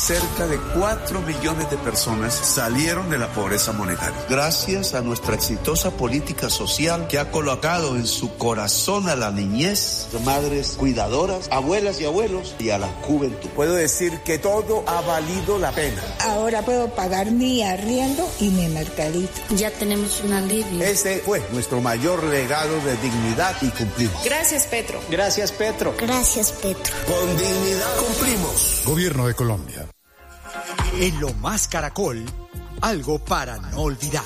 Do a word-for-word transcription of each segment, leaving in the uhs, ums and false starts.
cerca de cuatro millones de personas salieron de la pobreza monetaria. Gracias a nuestra exitosa política social que ha colocado en su corazón a la niñez, madres cuidadoras, abuelas y abuelos y a la juventud. Puedo decir que todo ha valido la pena. Ahora puedo pagar mi arriendo y mi mercadito. Ya tenemos un alivio. Ese fue nuestro mayor legado de dignidad y cumplimos. Gracias, Petro. Gracias, Petro. Gracias, Petro. Con dignidad cumplimos. Gobierno de Colombia. En Lo Más Caracol, algo para no olvidar.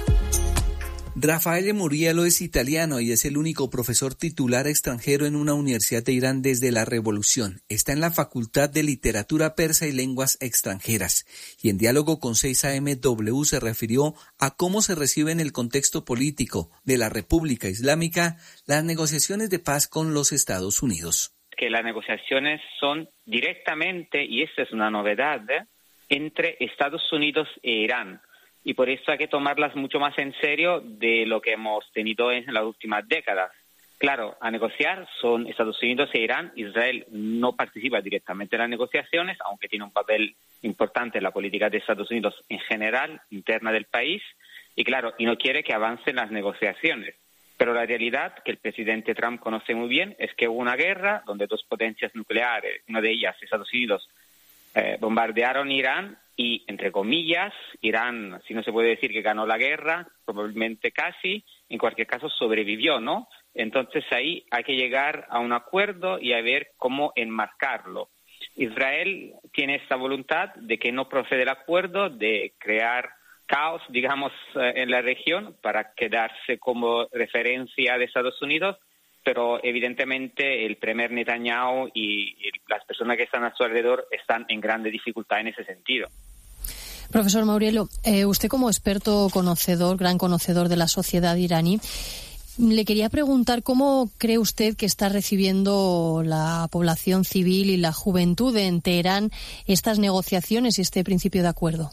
Raffaele Murielo es italiano y es el único profesor titular extranjero en una universidad de Irán desde la revolución. Está en la Facultad de Literatura Persa y Lenguas Extranjeras y en diálogo con seis A M W se refirió a cómo se recibe en el contexto político de la República Islámica las negociaciones de paz con los Estados Unidos. Que las negociaciones son directamente, y esta es una novedad, ¿eh? entre Estados Unidos e Irán. Y por eso hay que tomarlas mucho más en serio de lo que hemos tenido en las últimas décadas. Claro, a negociar son Estados Unidos e Irán. Israel no participa directamente en las negociaciones, aunque tiene un papel importante en la política de Estados Unidos en general, interna del país. Y claro, y no quiere que avancen las negociaciones. Pero la realidad, que el presidente Trump conoce muy bien, es que hubo una guerra donde dos potencias nucleares, una de ellas Estados Unidos, eh, bombardearon Irán. Y, entre comillas, Irán, si no se puede decir que ganó la guerra, probablemente casi, en cualquier caso sobrevivió, ¿no? Entonces ahí hay que llegar a un acuerdo y a ver cómo enmarcarlo. Israel tiene esta voluntad de que no procede el acuerdo, de crear caos, digamos, en la región para quedarse como referencia de Estados Unidos, pero evidentemente el premier Netanyahu y las personas que están a su alrededor están en grande dificultad en ese sentido. Profesor Murielo, eh, usted como experto conocedor, gran conocedor de la sociedad iraní, le quería preguntar cómo cree usted que está recibiendo la población civil y la juventud en Teherán estas negociaciones y este principio de acuerdo.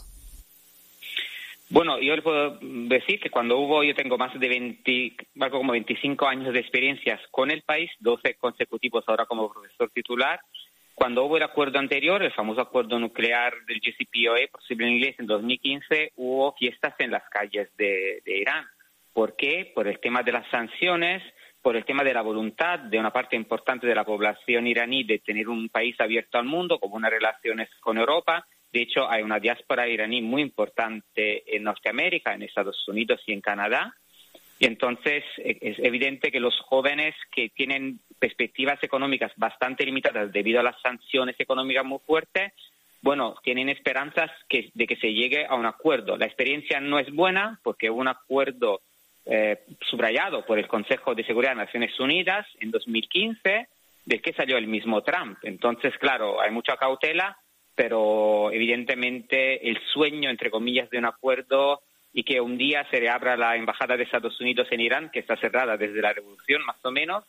Bueno, yo le puedo decir que cuando hubo, yo tengo más de veinte, algo como veinticinco años de experiencias con el país, doce consecutivos ahora como profesor titular. Cuando hubo el acuerdo anterior, el famoso acuerdo nuclear del J C P O A, posible en inglés, en dos mil quince, hubo fiestas en las calles de, de Irán. ¿Por qué? Por el tema de las sanciones, por el tema de la voluntad de una parte importante de la población iraní de tener un país abierto al mundo, con buenas relaciones con Europa. De hecho, hay una diáspora iraní muy importante en Norteamérica, en Estados Unidos y en Canadá. Y entonces es evidente que los jóvenes que tienen perspectivas económicas bastante limitadas debido a las sanciones económicas muy fuertes, bueno, tienen esperanzas que, de que se llegue a un acuerdo. La experiencia no es buena porque hubo un acuerdo eh, subrayado por el Consejo de Seguridad de Naciones Unidas en dos mil quince, del que salió el mismo Trump. Entonces, claro, hay mucha cautela, pero evidentemente el sueño, entre comillas, de un acuerdo y que un día se reabra la embajada de Estados Unidos en Irán, que está cerrada desde la revolución, más o menos,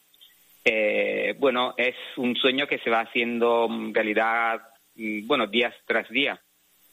eh, bueno, es un sueño que se va haciendo realidad, bueno, días tras día.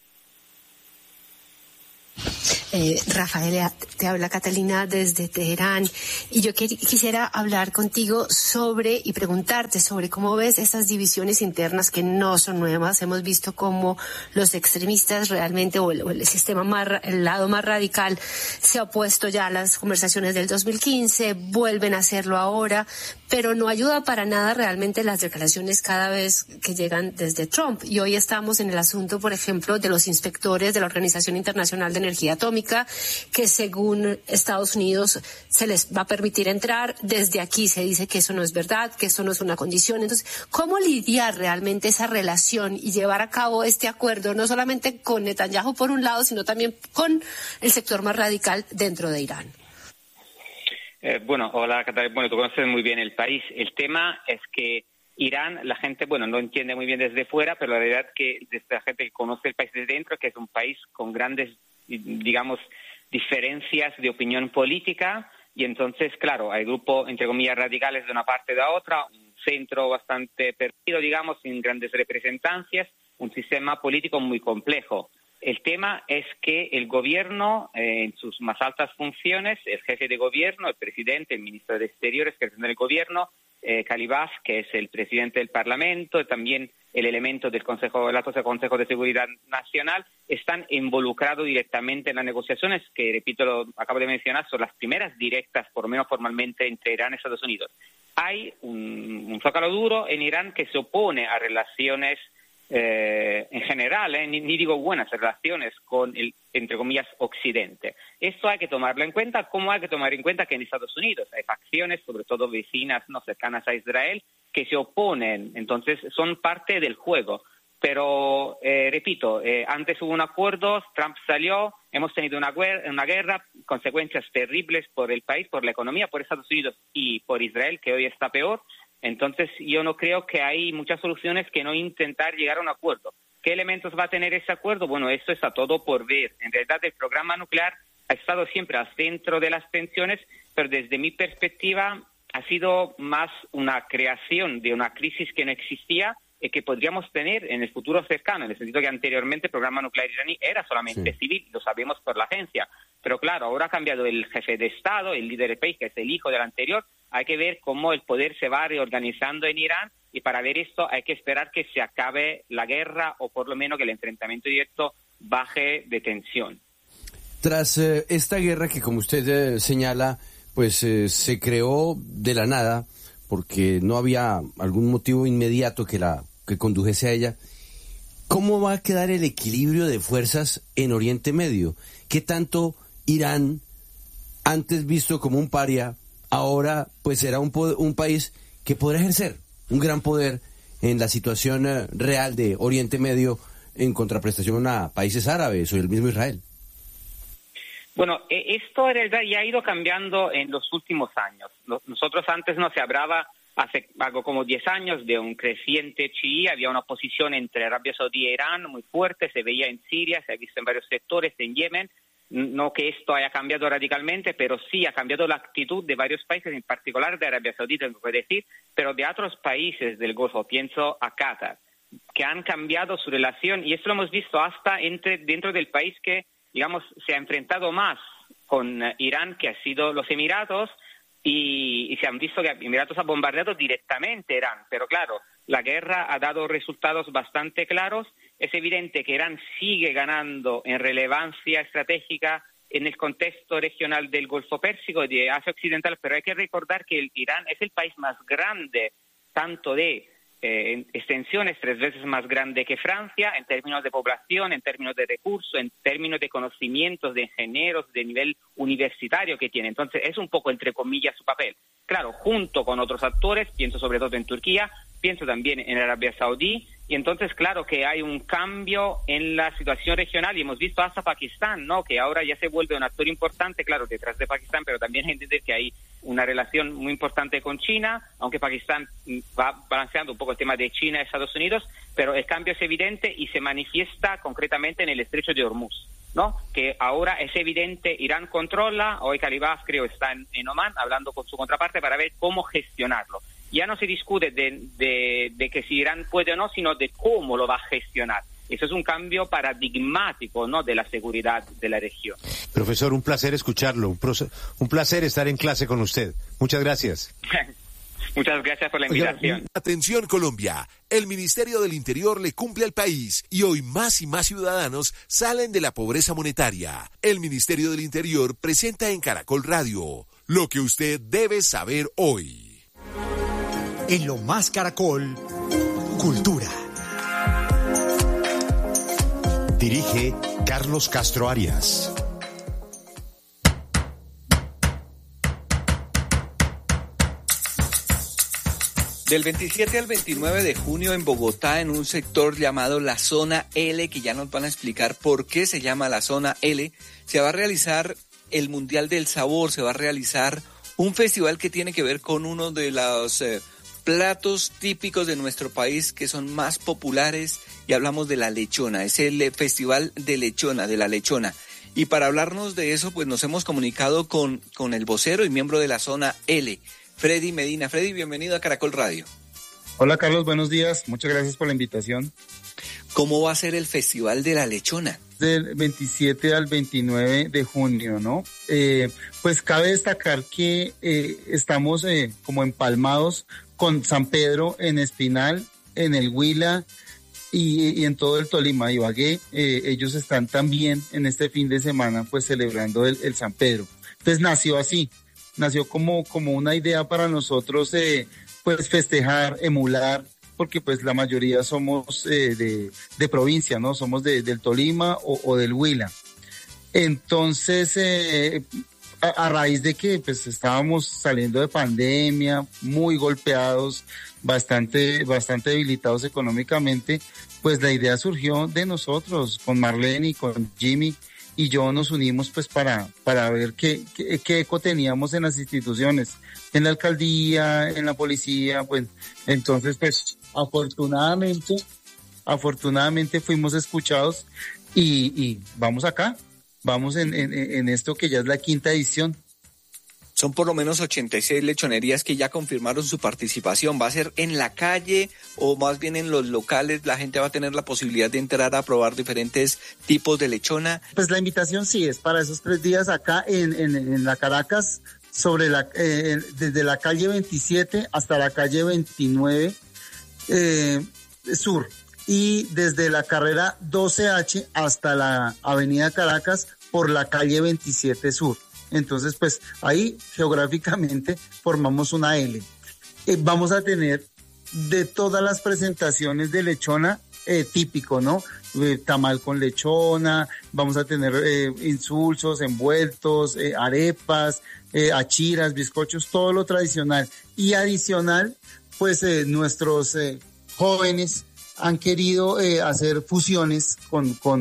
Eh, Rafaela, te habla Catalina desde Teherán y yo que, quisiera hablar contigo sobre y preguntarte sobre cómo ves esas divisiones internas que no son nuevas. Hemos visto cómo los extremistas realmente o el, o el sistema más, el lado más radical se ha opuesto ya a las conversaciones del dos mil quince, vuelven a hacerlo ahora, pero no ayuda para nada realmente las declaraciones cada vez que llegan desde Trump. Y hoy estamos en el asunto, por ejemplo, de los inspectores de la Organización Internacional de Energía Atómica, que según Estados Unidos se les va a permitir entrar. Desde aquí se dice que eso no es verdad, que eso no es una condición. Entonces, ¿cómo lidiar realmente esa relación y llevar a cabo este acuerdo, no solamente con Netanyahu por un lado, sino también con el sector más radical dentro de Irán? Eh, bueno, hola Catalina, bueno, tú conoces muy bien el país. El tema es que Irán, la gente, bueno, no entiende muy bien desde fuera, pero la verdad que desde la gente que conoce el país desde dentro, que es un país con grandes, digamos, diferencias de opinión política, y entonces, claro, hay grupos, entre comillas, radicales de una parte y de la otra, un centro bastante perdido, digamos, sin grandes representancias, un sistema político muy complejo. El tema es que el gobierno, eh, en sus más altas funciones, el jefe de gobierno, el presidente, el ministro de Exteriores, que representa el gobierno, eh, Calibaf, que es el presidente del Parlamento, también el elemento del Consejo, el alto Consejo de Seguridad Nacional, están involucrados directamente en las negociaciones, que, repito, lo acabo de mencionar, son las primeras directas, por lo menos formalmente, entre Irán y Estados Unidos. Hay un, un zócalo duro en Irán que se opone a relaciones Eh, en general, eh, ni, ni digo buenas relaciones con el, entre comillas, Occidente. Esto hay que tomarlo en cuenta, como hay que tomar en cuenta que en Estados Unidos hay facciones, sobre todo vecinas no cercanas a Israel, que se oponen, entonces son parte del juego. Pero, eh, repito, eh, antes hubo un acuerdo, Trump salió, hemos tenido una guerra, una guerra, consecuencias terribles por el país, por la economía, por Estados Unidos y por Israel, que hoy está peor. Entonces, yo no creo que hay muchas soluciones que no intentar llegar a un acuerdo. ¿Qué elementos va a tener ese acuerdo? Bueno, esto está todo por ver. En realidad, el programa nuclear ha estado siempre al centro de las tensiones, pero desde mi perspectiva ha sido más una creación de una crisis que no existía y que podríamos tener en el futuro cercano, en el sentido que anteriormente el programa nuclear iraní era solamente sí. civil, lo sabemos por la agencia. Pero claro, ahora ha cambiado el jefe de Estado, el líder del país, que es el hijo del anterior. Hay que ver cómo el poder se va reorganizando en Irán, y para ver esto hay que esperar que se acabe la guerra, o por lo menos que el enfrentamiento directo baje de tensión. Tras eh, esta guerra que, como usted eh, señala, pues eh, se creó de la nada, porque no había algún motivo inmediato que la que condujese a ella, ¿cómo va a quedar el equilibrio de fuerzas en Oriente Medio? ¿Qué tanto Irán, antes visto como un paria, ahora pues será un, un país que podrá ejercer un gran poder en la situación uh, real de Oriente Medio, en contraprestación a países árabes o el mismo Israel? Bueno, esto en realidad ya ha ido cambiando en los últimos años. Nosotros antes no se hablaba, hace algo como diez años, de un creciente chií. Había una oposición entre Arabia Saudí e Irán muy fuerte, se veía en Siria, se ha visto en varios sectores, en Yemen. No que esto haya cambiado radicalmente, pero sí ha cambiado la actitud de varios países, en particular de Arabia Saudí, tengo que decir, pero de otros países del Golfo, pienso a Qatar, que han cambiado su relación, y esto lo hemos visto hasta entre, dentro del país que, digamos, se ha enfrentado más con Irán, que ha sido los Emiratos, y, y se han visto que Emiratos ha bombardeado directamente Irán, pero claro, la guerra ha dado resultados bastante claros. Es evidente que Irán sigue ganando en relevancia estratégica en el contexto regional del Golfo Pérsico y de Asia Occidental, pero hay que recordar que el Irán es el país más grande, tanto de eh, extensiones, tres veces más grande que Francia, en términos de población, en términos de recursos, en términos de conocimientos de ingenieros de nivel universitario que tiene. Entonces, es un poco, entre comillas, su papel. Claro, junto con otros actores, pienso sobre todo en Turquía, pienso también en Arabia Saudí, y entonces claro que hay un cambio en la situación regional, y hemos visto hasta Pakistán, ¿no?, que ahora ya se vuelve un actor importante, claro, detrás de Pakistán, pero también hay que entender que hay una relación muy importante con China, aunque Pakistán va balanceando un poco el tema de China y Estados Unidos, pero el cambio es evidente y se manifiesta concretamente en el estrecho de Hormuz, ¿no?, que ahora es evidente, Irán controla, hoy Calibaf creo está en, en Omán hablando con su contraparte para ver cómo gestionarlo. Ya no se discute de, de, de que si Irán puede o no, sino de cómo lo va a gestionar. Eso es un cambio paradigmático, ¿no?, de la seguridad de la región. Profesor, un placer escucharlo, un, proce- un placer estar en clase con usted. Muchas gracias. Muchas gracias por la invitación. Atención Colombia, el Ministerio del Interior le cumple al país y hoy más y más ciudadanos salen de la pobreza monetaria. El Ministerio del Interior presenta en Caracol Radio lo que usted debe saber hoy. En Lo Más Caracol, Cultura. Dirige Carlos Castro Arias. Del veintisiete al veintinueve de junio en Bogotá, en un sector llamado la Zona L, que ya nos van a explicar por qué se llama la Zona L, se va a realizar el Mundial del Sabor, se va a realizar un festival que tiene que ver con uno de los eh, platos típicos de nuestro país que son más populares, y hablamos de la lechona, es el eh, Festival de Lechona, de la lechona. Y para hablarnos de eso, pues nos hemos comunicado con, con el vocero y miembro de la Zona L, Freddy Medina. Freddy, bienvenido a Caracol Radio. Hola Carlos, buenos días, muchas gracias por la invitación. ¿Cómo va a ser el Festival de la Lechona? Del veintisiete al veintinueve de junio, ¿no? Eh, pues cabe destacar que eh, estamos eh, como empalmados con San Pedro en Espinal, en el Huila y, y en todo el Tolima, Ibagué. Eh, ellos están también en este fin de semana pues celebrando el, el San Pedro. Entonces nació así, nació como, como una idea para nosotros eh, pues festejar, emular, porque pues la mayoría somos eh, de, de provincia, ¿no? Somos de, del Tolima o, o del Huila. Entonces, eh, a, a raíz de que pues estábamos saliendo de pandemia, muy golpeados, bastante, bastante debilitados económicamente, pues la idea surgió de nosotros, con Marlene y con Jimmy, y yo nos unimos pues para, para ver qué, qué, qué eco teníamos en las instituciones, en la alcaldía, en la policía, pues entonces pues afortunadamente, afortunadamente fuimos escuchados y, y vamos acá, vamos en, en, en esto que ya es la quinta edición. Son por lo menos ochenta y seis lechonerías que ya confirmaron su participación. ¿Va a ser en la calle o más bien en los locales? ¿La gente va a tener la posibilidad de entrar a probar diferentes tipos de lechona? Pues la invitación sí es para esos tres días acá en, en, en la Caracas, sobre la, eh, desde la calle veintisiete hasta la calle veintinueve eh, Sur. Y desde la carrera doce H hasta la avenida Caracas por la calle veintisiete Sur. Entonces, pues ahí geográficamente formamos una L. Eh, vamos a tener de todas las presentaciones de lechona eh, típico, ¿no? Eh, tamal con lechona, vamos a tener eh, insulsos, envueltos, eh, arepas, eh, achiras, bizcochos, todo lo tradicional. Y adicional, pues eh, nuestros eh, jóvenes han querido eh, hacer fusiones con... con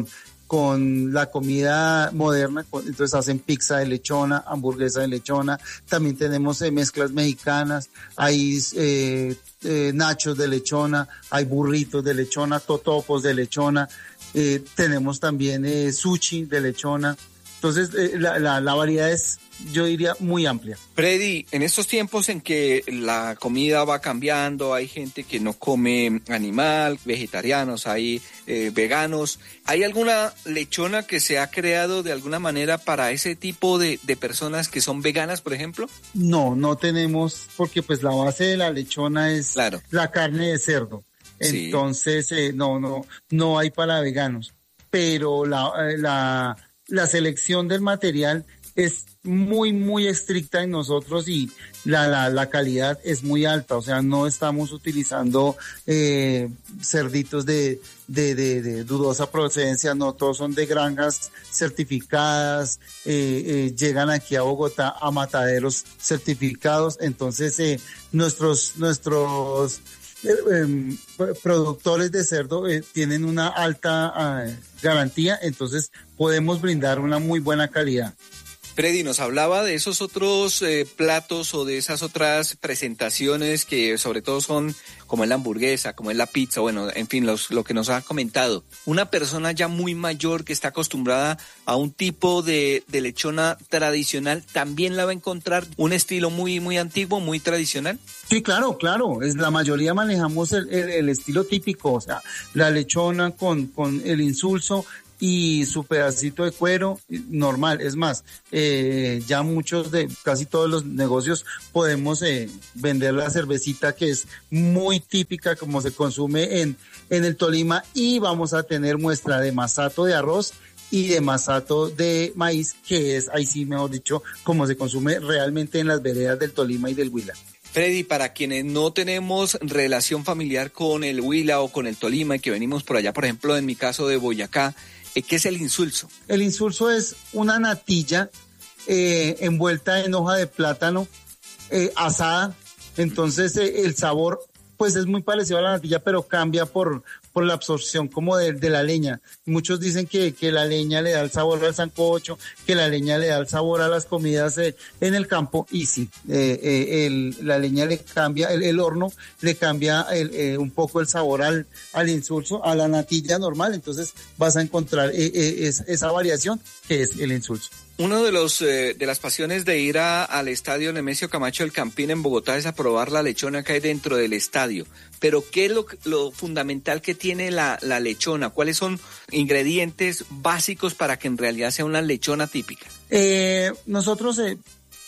con la comida moderna, entonces hacen pizza de lechona, hamburguesa de lechona, también tenemos eh, mezclas mexicanas, hay eh, eh, nachos de lechona, hay burritos de lechona, totopos de lechona, eh, tenemos también eh, sushi de lechona, entonces eh, la, la, la variedad es, yo diría, muy amplia. Freddy, en estos tiempos en que la comida va cambiando, hay gente que no come animal, vegetarianos, hay eh, veganos, ¿hay alguna lechona que se ha creado de alguna manera para ese tipo de, de personas que son veganas, por ejemplo? No, no tenemos, porque pues la base de la lechona es claro. La carne de cerdo. Entonces, sí. eh, no, no, no hay para veganos. Pero la, la, la selección del material es muy, muy estricta en nosotros y la, la, la calidad es muy alta, o sea, no estamos utilizando eh, cerditos de, de, de, de dudosa procedencia, no, todos son de granjas certificadas, eh, eh, llegan aquí a Bogotá a mataderos certificados, entonces eh, nuestros, nuestros eh, eh, productores de cerdo eh, tienen una alta eh, garantía, entonces podemos brindar una muy buena calidad. Freddy, nos hablaba de esos otros eh, platos o de esas otras presentaciones que sobre todo son como es la hamburguesa, como es la pizza, bueno, en fin, los, lo que nos ha comentado. Una persona ya muy mayor que está acostumbrada a un tipo de, de lechona tradicional, ¿también la va a encontrar un estilo muy, muy antiguo, muy tradicional? Sí, claro, claro. Es, la mayoría manejamos el, el, el estilo típico, o sea, la lechona con, con el insulso y su pedacito de cuero normal. Es más, eh, ya muchos de casi todos los negocios podemos eh, vender la cervecita que es muy típica como se consume en, en el Tolima, y vamos a tener muestra de masato de arroz y de masato de maíz, que es, ahí sí, mejor dicho, como se consume realmente en las veredas del Tolima y del Huila. Freddy, para quienes no tenemos relación familiar con el Huila o con el Tolima y que venimos por allá, por ejemplo, en mi caso de Boyacá, ¿qué es el insulso? El insulso es una natilla eh, envuelta en hoja de plátano eh, asada. Entonces eh, el sabor pues es muy parecido a la natilla, pero cambia por, por la absorción como de, de la leña. Muchos dicen que, que la leña le da el sabor al sancocho, que la leña le da el sabor a las comidas eh, en el campo, y sí, eh, eh, el, la leña le cambia, el, el horno le cambia el, eh, un poco el sabor al, al insulso, a la natilla normal. Entonces vas a encontrar eh, eh, es, esa variación que es el insulso. Uno de los eh, de las pasiones de ir a, al estadio Nemesio Camacho del Campín en Bogotá es a probar la lechona que hay dentro del estadio. Pero ¿qué es lo, lo fundamental que tiene la, la lechona? ¿Cuáles son ingredientes básicos para que en realidad sea una lechona típica? Eh, nosotros eh,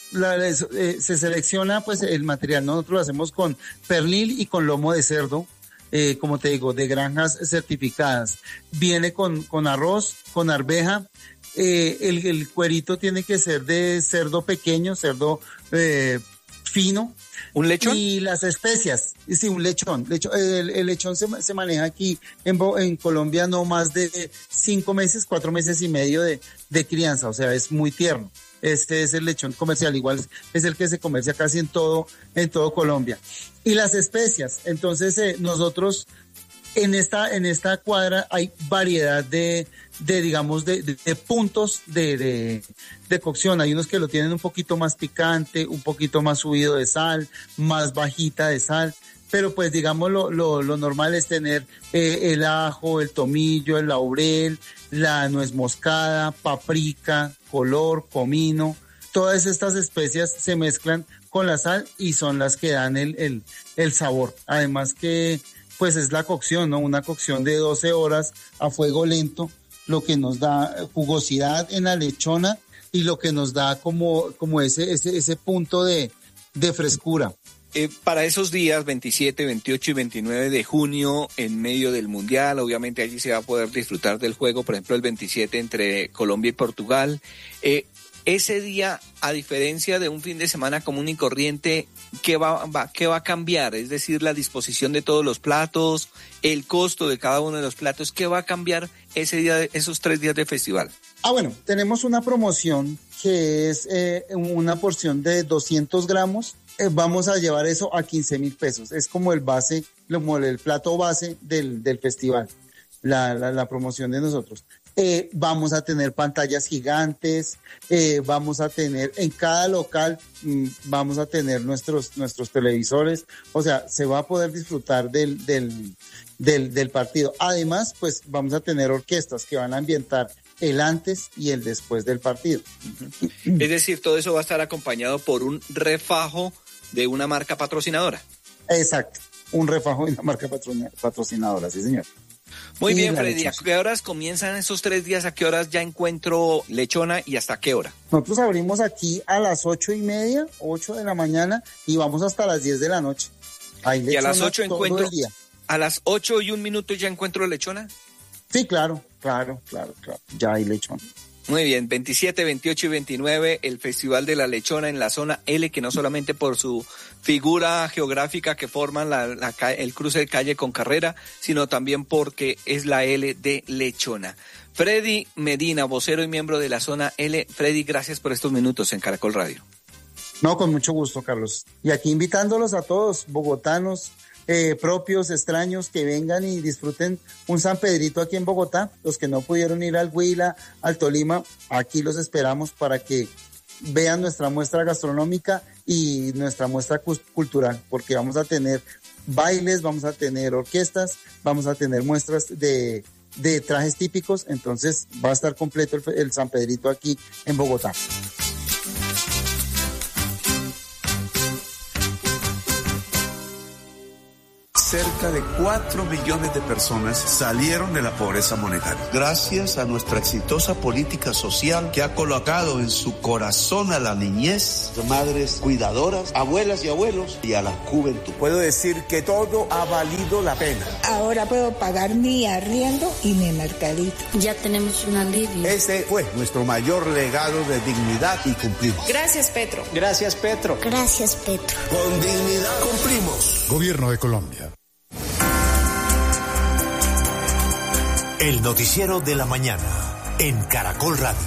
la, eh, se selecciona pues el material, ¿no? Nosotros lo hacemos con pernil y con lomo de cerdo, eh, como te digo, de granjas certificadas. Viene con, con arroz, con arveja. Eh, el, el cuerito tiene que ser de cerdo pequeño, cerdo eh, fino. ¿Un lechón? Y las especias, sí, un lechón. lechón el, el lechón se, se maneja aquí en, en Colombia no más de cinco meses, cuatro meses y medio de, de crianza, o sea, es muy tierno. Este es el lechón comercial, igual es el que se comercia casi en todo, en todo Colombia. Y las especias, entonces eh, nosotros en esta, en esta cuadra hay variedad de, de digamos, de, de, de puntos de, de, de cocción. Hay unos que lo tienen un poquito más picante, un poquito más subido de sal, más bajita de sal. Pero pues digamos lo, lo, lo normal es tener eh, el ajo, el tomillo, el laurel, la nuez moscada, paprika, color, comino. Todas estas especias se mezclan con la sal y son las que dan el, el, el sabor. Además que pues es la cocción, ¿no? Una cocción de doce horas a fuego lento, lo que nos da jugosidad en la lechona y lo que nos da como, como ese, ese, ese punto de, de frescura. Eh, para esos días, veintisiete, veintiocho y veintinueve de junio, en medio del Mundial, obviamente allí se va a poder disfrutar del juego, por ejemplo, el veintisiete entre Colombia y Portugal. Eh, ese día, a diferencia de un fin de semana común y corriente, ¿qué va, va, qué va a cambiar? Es decir, la disposición de todos los platos, el costo de cada uno de los platos, ¿qué va a cambiar ese día, esos tres días de festival? Ah, bueno, tenemos una promoción que es eh, una porción de doscientos gramos. Eh, vamos a llevar eso a quince mil pesos. Es como el base, como el plato base del, del festival, la, la, la promoción de nosotros. Eh, vamos a tener pantallas gigantes, eh, vamos a tener en cada local, mmm, vamos a tener nuestros, nuestros televisores, o sea, se va a poder disfrutar del, del, del, del partido. Además, pues vamos a tener orquestas que van a ambientar el antes y el después del partido. Es decir, todo eso va a estar acompañado por un refajo de una marca patrocinadora. Exacto, un refajo de una marca patrocinadora, sí señor. Muy bien, Freddy, ¿a qué horas comienzan esos tres días? ¿A qué horas ya encuentro lechona y hasta qué hora? Nosotros abrimos aquí a las ocho y media, ocho de la mañana y vamos hasta las diez de la noche. Hay lechona. ¿Y a las ocho encuentro? El día. ¿A las ocho y un minuto ya encuentro lechona? Sí, claro, claro, claro, claro. Ya hay lechona. Muy bien, veintisiete, veintiocho y veintinueve, el Festival de la Lechona en la zona L, que no solamente por su figura geográfica que forman la, la, el cruce de calle con carrera, sino también porque es la L de Lechona. Freddy Medina, vocero y miembro de la zona L. Freddy, gracias por estos minutos en Caracol Radio. No, con mucho gusto, Carlos. Y aquí invitándolos a todos, bogotanos, Eh, propios, extraños, que vengan y disfruten un San Pedrito aquí en Bogotá. Los que no pudieron ir al Huila, al Tolima, aquí los esperamos para que vean nuestra muestra gastronómica y nuestra muestra cultural, porque vamos a tener bailes, vamos a tener orquestas, vamos a tener muestras de, de trajes típicos, entonces va a estar completo el, el San Pedrito aquí en Bogotá. Cerca de cuatro millones de personas salieron de la pobreza monetaria. Gracias a nuestra exitosa política social que ha colocado en su corazón a la niñez, madres cuidadoras, abuelas y abuelos y a la juventud. Puedo decir que todo ha valido la pena. Ahora puedo pagar mi arriendo y mi mercadito. Ya tenemos un alivio. Ese fue nuestro mayor legado de dignidad y cumplimos. Gracias, Petro. Gracias, Petro. Gracias, Petro. Con dignidad cumplimos. Gobierno de Colombia. El noticiero de la mañana en Caracol Radio.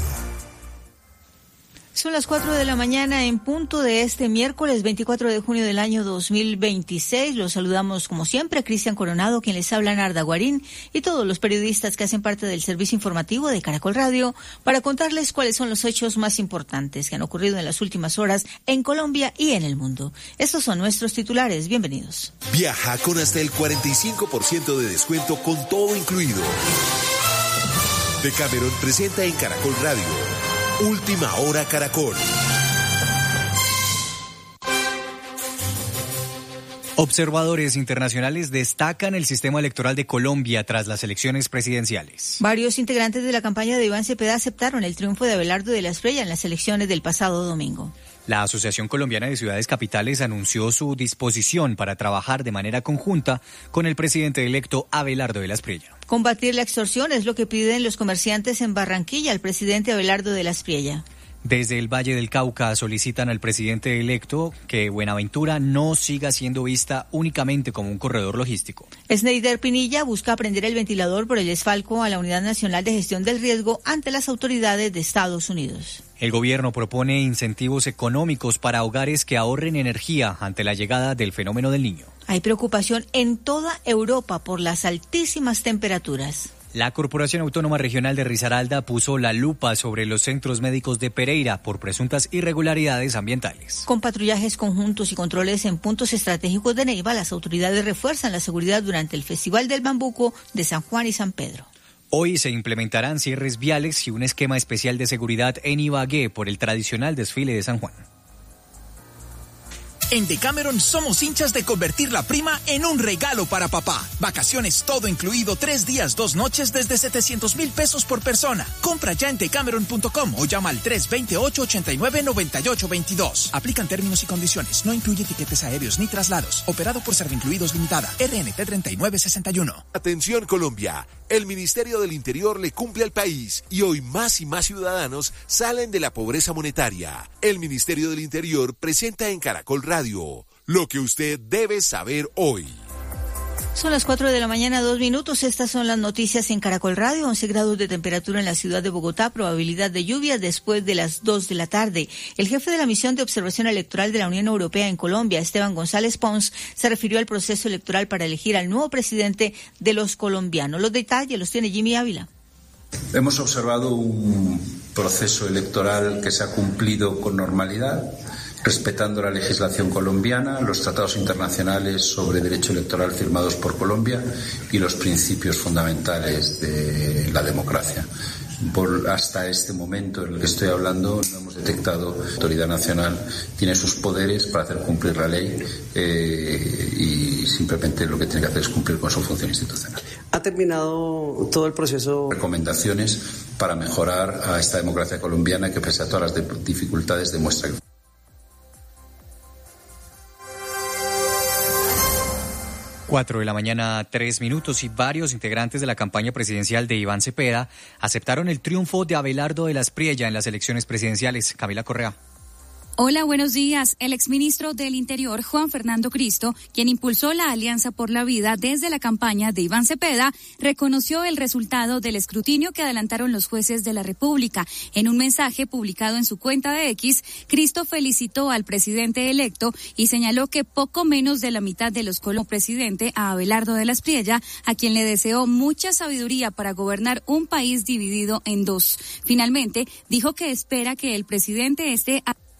Son las cuatro de la mañana en punto de este miércoles veinticuatro de junio del año dos mil veintiséis. Los saludamos como siempre, Cristian Coronado, quien les habla, Narda Guarín, y todos los periodistas que hacen parte del servicio informativo de Caracol Radio para contarles cuáles son los hechos más importantes que han ocurrido en las últimas horas en Colombia y en el mundo. Estos son nuestros titulares. Bienvenidos. Viaja con hasta el cuarenta y cinco por ciento de descuento con todo incluido. Decameron presenta en Caracol Radio Última Hora Caracol. Observadores internacionales destacan el sistema electoral de Colombia tras las elecciones presidenciales. Varios integrantes de la campaña de Iván Cepeda aceptaron el triunfo de Abelardo de la Espriella en las elecciones del pasado domingo. La Asociación Colombiana de Ciudades Capitales anunció su disposición para trabajar de manera conjunta con el presidente electo Abelardo de la Espriella. Combatir la extorsión es lo que piden los comerciantes en Barranquilla al presidente Abelardo de la Espriella. Desde el Valle del Cauca solicitan al presidente electo que Buenaventura no siga siendo vista únicamente como un corredor logístico. Sneider Pinilla busca prender el ventilador por el desfalco a la Unidad Nacional de Gestión del Riesgo ante las autoridades de Estados Unidos. El gobierno propone incentivos económicos para hogares que ahorren energía ante la llegada del fenómeno del Niño. Hay preocupación en toda Europa por las altísimas temperaturas. La Corporación Autónoma Regional de Risaralda puso la lupa sobre los centros médicos de Pereira por presuntas irregularidades ambientales. Con patrullajes conjuntos y controles en puntos estratégicos de Neiva, las autoridades refuerzan la seguridad durante el Festival del Bambuco de San Juan y San Pedro. Hoy se implementarán cierres viales y un esquema especial de seguridad en Ibagué por el tradicional desfile de San Juan. En Decameron somos hinchas de convertir la prima en un regalo para papá. Vacaciones todo incluido, tres días, dos noches desde setecientos mil pesos por persona. Compra ya en decameron punto com o llama al tres dos ocho, ocho nueve, nueve ocho dos dos. Aplican términos y condiciones. No incluye tiquetes aéreos ni traslados. Operado por Servincluidos Limitada. R N T treinta y nueve sesenta y uno. Atención Colombia. El Ministerio del Interior le cumple al país y hoy más y más ciudadanos salen de la pobreza monetaria. El Ministerio del Interior presenta en Caracol Radio lo que usted debe saber hoy. Son las cuatro de la mañana, dos minutos. Estas son las noticias en Caracol Radio. once grados de temperatura en la ciudad de Bogotá, probabilidad de lluvias después de las dos de la tarde. El jefe de la misión de observación electoral de la Unión Europea en Colombia, Esteban González Pons, se refirió al proceso electoral para elegir al nuevo presidente de los colombianos. Los detalles los tiene Jimmy Ávila. Hemos observado un proceso electoral que se ha cumplido con normalidad, respetando la legislación colombiana, los tratados internacionales sobre derecho electoral firmados por Colombia y los principios fundamentales de la democracia. Por hasta este momento en el que estoy hablando no hemos detectado que la autoridad nacional tiene sus poderes para hacer cumplir la ley eh, y simplemente lo que tiene que hacer es cumplir con su función institucional. ¿Ha terminado todo el proceso? Recomendaciones para mejorar a esta democracia colombiana que pese a todas las dificultades demuestra que Cuatro de la mañana, tres minutos, y varios integrantes de la campaña presidencial de Iván Cepeda aceptaron el triunfo de Abelardo de la Espriella en las elecciones presidenciales. Camila Correa. Hola, buenos días. El exministro del Interior, Juan Fernando Cristo, quien impulsó la Alianza por la Vida desde la campaña de Iván Cepeda, reconoció el resultado del escrutinio que adelantaron los jueces de la República. En un mensaje publicado en su cuenta de X, Cristo felicitó al presidente electo y señaló que poco menos de la mitad de los colombianos presidente a Abelardo de la Espriella, a quien le deseó mucha sabiduría para gobernar un país dividido en dos. Finalmente, dijo que espera que el presidente esté a